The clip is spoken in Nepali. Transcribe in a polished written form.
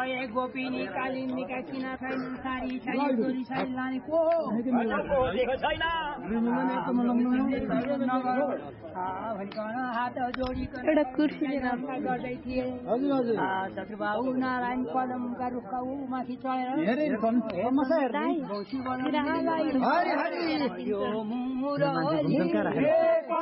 गए गोपिनी कालिन्दीका किना छैन सारी छैन चोरी छैन लाने को भनिकन हात जोडिकन एउटा कुर्सी गर्दै थिए शत्रुबाबु नारायण कदमका रुखका माथि चढेर